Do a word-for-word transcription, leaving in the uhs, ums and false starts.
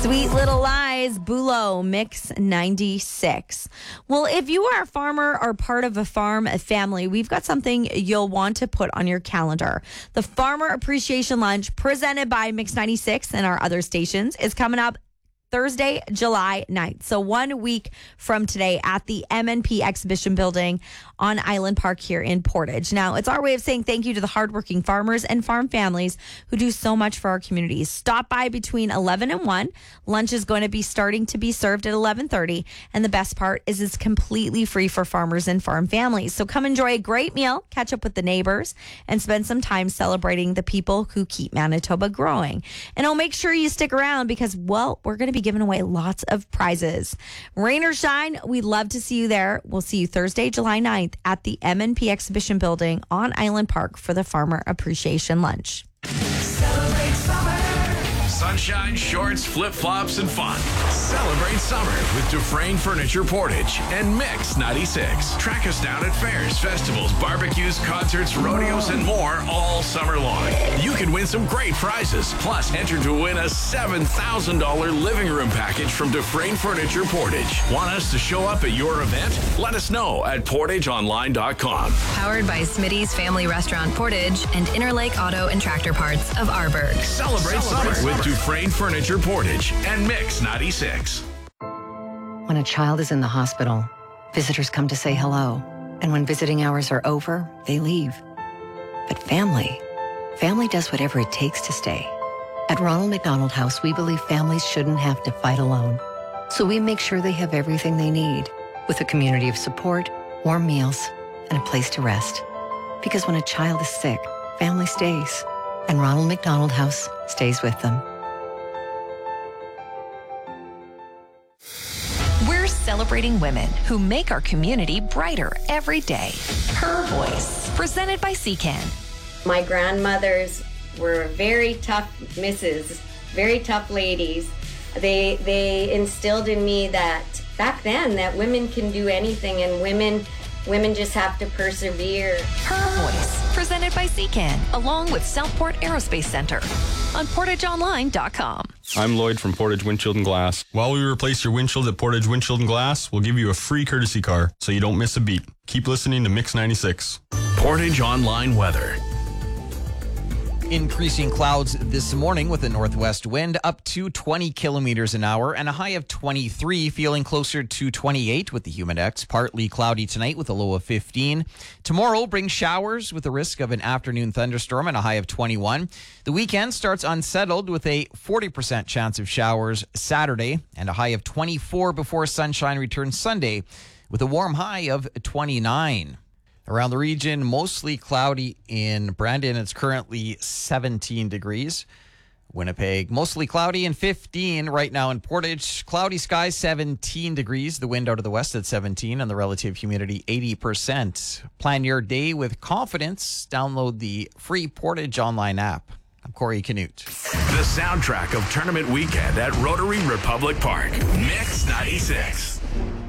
Sweet Little Lies, Bulo, Mix ninety-six. Well, if you are a farmer or part of a farm a family, we've got something you'll want to put on your calendar. The Farmer Appreciation Lunch, presented by Mix ninety-six and our other stations, is coming up Thursday, July ninth. So one week from today at the M and P Exhibition Building on Island Park here in Portage. Now, it's our way of saying thank you to the hardworking farmers and farm families who do so much for our communities. Stop by between eleven and one. Lunch is going to be starting to be served at eleven thirty. And the best part is it's completely free for farmers and farm families. So come enjoy a great meal, catch up with the neighbors, and spend some time celebrating the people who keep Manitoba growing. And I'll make sure you stick around because, well, we're going to be giving away lots of prizes. Rain or shine, we'd love to see you there. We'll see you Thursday, July ninth at the M and P Exhibition Building on Island Park for the Farmer Appreciation Lunch. Celebrate summer. Sunshine, shorts, flip-flops, and fun. Celebrate summer with Dufresne Furniture Portage and Mix ninety-six. Track us down at fairs, festivals, barbecues, concerts, rodeos, and more all summer long. You can win some great prizes. Plus, enter to win a seven thousand dollars living room package from Dufresne Furniture Portage. Want us to show up at your event? Let us know at portage online dot com. Powered by Smitty's Family Restaurant Portage and Interlake Auto and Tractor Parts of Arborg. Celebrate, Celebrate summer, summer with Dufresne Furniture Portage and Mix ninety-six. When a child is in the hospital, visitors come to say hello. And when visiting hours are over, they leave. But family, family does whatever it takes to stay. At Ronald McDonald House, we believe families shouldn't have to fight alone. So we make sure they have everything they need, with a community of support, warm meals, and a place to rest. Because when a child is sick, family stays. And Ronald McDonald House stays with them. We're celebrating women who make our community brighter every day. Her Voice, presented by C C A N. My grandmothers were very tough misses, very tough ladies. They they instilled in me that back then that women can do anything and women women just have to persevere. Her Voice, presented by C C A N, along with Southport Aerospace Center on portage online dot com. I'm Lloyd from Portage Windshield and Glass. While we replace your windshield at Portage Windshield and Glass, we'll give you a free courtesy car so you don't miss a beat. Keep listening to Mix ninety-six. Portage Online Weather. Increasing clouds this morning with a northwest wind up to twenty kilometers an hour and a high of twenty-three, feeling closer to twenty-eight with the Humidex. Partly cloudy tonight with a low of fifteen. Tomorrow brings showers with a risk of an afternoon thunderstorm and a high of twenty-one. The weekend starts unsettled with a forty percent chance of showers Saturday and a high of twenty-four before sunshine returns Sunday with a warm high of twenty-nine. Around the region, mostly cloudy in Brandon. It's currently seventeen degrees. Winnipeg, mostly cloudy and fifteen right now in Portage. Cloudy skies, seventeen degrees. The wind out of the west at seventeen and the relative humidity eighty percent. Plan your day with confidence. Download the free Portage Online app. I'm Corey Canute. The soundtrack of tournament weekend at Rotary Republic Park. Mix ninety-six.